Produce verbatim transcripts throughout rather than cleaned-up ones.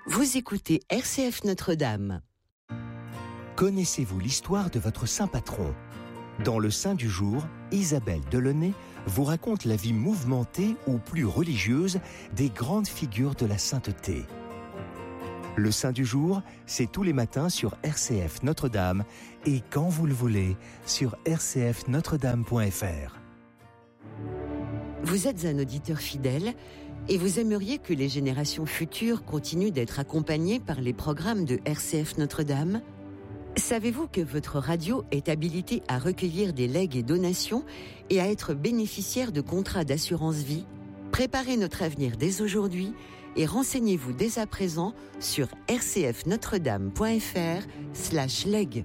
Vous écoutez R C F Notre-Dame. Connaissez-vous l'histoire de votre saint patron ? Dans le Saint du jour, Isabelle Delaunay vous raconte la vie mouvementée ou plus religieuse des grandes figures de la sainteté. Le Saint du jour, c'est tous les matins sur R C F Notre-Dame et quand vous le voulez, sur r c f notre dame point f r. Vous êtes un auditeur fidèle et vous aimeriez que les générations futures continuent d'être accompagnées par les programmes de R C F Notre-Dame ? Savez-vous que votre radio est habilitée à recueillir des legs et donations et à être bénéficiaire de contrats d'assurance vie ? Préparez notre avenir dès aujourd'hui et renseignez-vous dès à présent sur r c f notre dame point f r slash leg.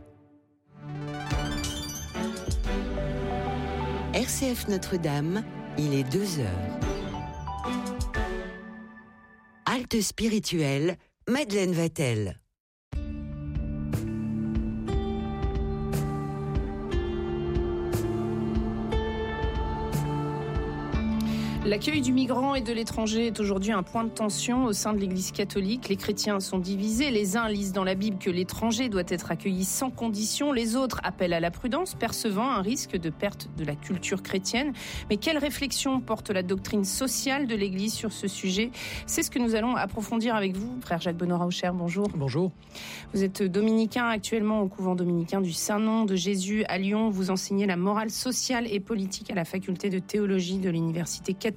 R C F Notre-Dame, il est deux heures. Halte spirituelle, Madeleine Vatel. L'accueil du migrant et de l'étranger est aujourd'hui un point de tension au sein de l'Église catholique. Les chrétiens sont divisés. Les uns lisent dans la Bible que l'étranger doit être accueilli sans condition. Les autres appellent à la prudence, percevant un risque de perte de la culture chrétienne. Mais quelle réflexion porte la doctrine sociale de l'Église sur ce sujet ? C'est ce que nous allons approfondir avec vous, frère Jacques Benoît-Raucher. Bonjour. Bonjour. Vous êtes dominicain actuellement au couvent dominicain du Saint-Nom de Jésus à Lyon. Vous enseignez la morale sociale et politique à la faculté de théologie de l'Université catholique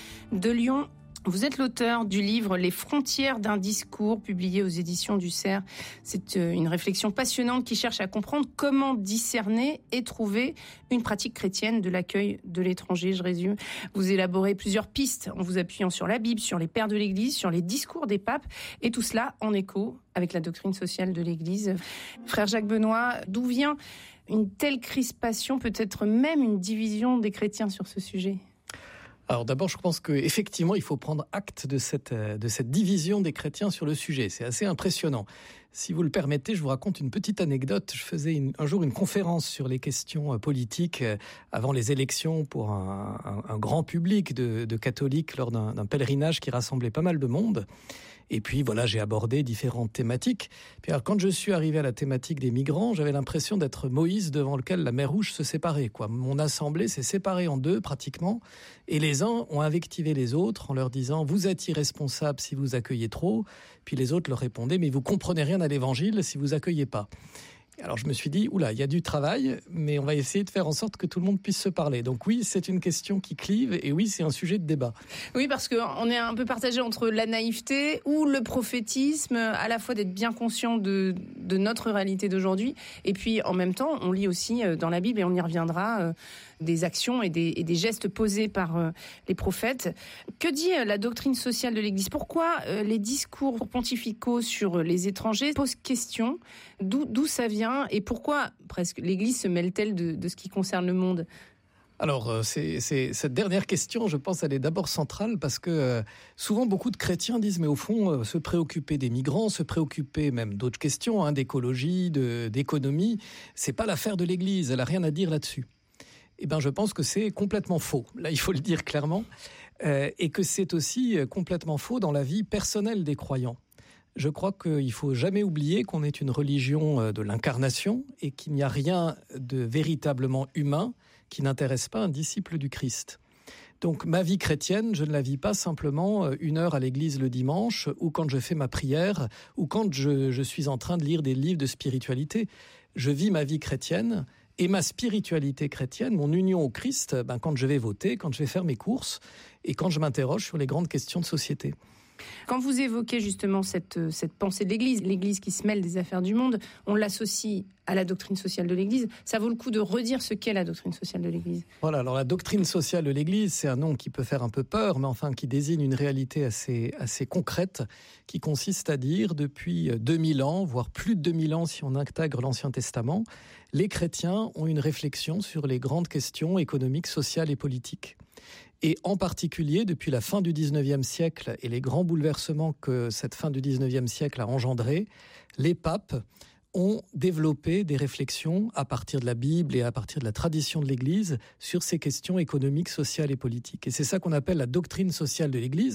de Lyon. Vous êtes l'auteur du livre « Les frontières d'un discours » publié aux éditions du Cerf. C'est une réflexion passionnante qui cherche à comprendre comment discerner et trouver une pratique chrétienne de l'accueil de l'étranger. Je résume. Vous élaborez plusieurs pistes en vous appuyant sur la Bible, sur les pères de l'Église, sur les discours des papes, et tout cela en écho avec la doctrine sociale de l'Église. Frère Jacques Benoît, d'où vient une telle crispation, peut-être même une division des chrétiens sur ce sujet ? Alors d'abord, je pense qu'effectivement, il faut prendre acte de cette, de cette division des chrétiens sur le sujet. C'est assez impressionnant. Si vous le permettez, je vous raconte une petite anecdote. Je faisais une, un jour une conférence sur les questions politiques avant les élections pour un, un, un grand public de, de catholiques lors d'un, d'un pèlerinage qui rassemblait pas mal de monde. Et puis voilà, j'ai abordé différentes thématiques. Puis alors, quand je suis arrivé à la thématique des migrants, j'avais l'impression d'être Moïse devant lequel la mer Rouge se séparait, quoi. Mon assemblée s'est séparée en deux pratiquement, et les uns ont invectivé les autres en leur disant « Vous êtes irresponsables si vous accueillez trop », puis les autres leur répondaient « Mais vous comprenez rien à l'évangile si vous accueillez pas ». Alors je me suis dit, oula, il y a du travail, mais on va essayer de faire en sorte que tout le monde puisse se parler. Donc oui, c'est une question qui clive, et oui, c'est un sujet de débat. Oui, parce qu'on est un peu partagé entre la naïveté ou le prophétisme, à la fois d'être bien conscient de, de notre réalité d'aujourd'hui, et puis en même temps, on lit aussi dans la Bible, et on y reviendra, des actions et des, et des gestes posés par les prophètes. Que dit la doctrine sociale de l'Église ? Pourquoi les discours pontificaux sur les étrangers posent question ? D'où, d'où ça vient ? Et pourquoi presque l'Église se mêle-t-elle de, de ce qui concerne le monde ? Alors, c'est, c'est, cette dernière question, je pense, elle est d'abord centrale parce que euh, souvent, beaucoup de chrétiens disent, mais au fond, euh, se préoccuper des migrants, se préoccuper même d'autres questions, hein, d'écologie, de, d'économie, c'est pas l'affaire de l'Église, elle a rien à dire là-dessus. Eh ben, je pense que c'est complètement faux. Là, il faut le dire clairement. Euh, et que c'est aussi complètement faux dans la vie personnelle des croyants. Je crois qu'il ne faut jamais oublier qu'on est une religion de l'incarnation et qu'il n'y a rien de véritablement humain qui n'intéresse pas un disciple du Christ. Donc ma vie chrétienne, je ne la vis pas simplement une heure à l'église le dimanche ou quand je fais ma prière ou quand je, je suis en train de lire des livres de spiritualité. Je vis ma vie chrétienne et ma spiritualité chrétienne, mon union au Christ, ben, quand je vais voter, quand je vais faire mes courses et quand je m'interroge sur les grandes questions de société. Quand vous évoquez justement cette, cette pensée de l'Église, l'Église qui se mêle des affaires du monde, on l'associe à la doctrine sociale de l'Église. Ça vaut le coup de redire ce qu'est la doctrine sociale de l'Église. Voilà, alors la doctrine sociale de l'Église, c'est un nom qui peut faire un peu peur, mais enfin qui désigne une réalité assez, assez concrète, qui consiste à dire depuis deux mille ans, voire plus de deux mille ans si on intègre l'Ancien Testament, les chrétiens ont une réflexion sur les grandes questions économiques, sociales et politiques. Et en particulier, depuis la fin du dix-neuvième siècle et les grands bouleversements que cette fin du dix-neuvième siècle a engendrés, les papes ont développé des réflexions à partir de la Bible et à partir de la tradition de l'Église sur ces questions économiques, sociales et politiques. Et c'est ça qu'on appelle la doctrine sociale de l'Église.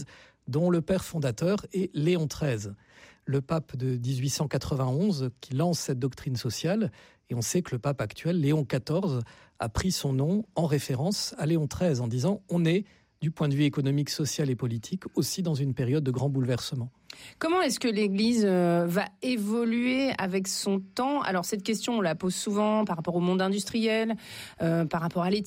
dont le père fondateur est Léon treize, le pape de dix-huit cent quatre-vingt-onze qui lance cette doctrine sociale. Et on sait que le pape actuel, Léon quatorze, a pris son nom en référence à Léon treize en disant « on est, du point de vue économique, social et politique, aussi dans une période de grands bouleversements ». Comment est-ce que l'Église euh, va évoluer avec son temps ? Alors cette question, on la pose souvent par rapport au monde industriel, euh, par rapport à l'éthique.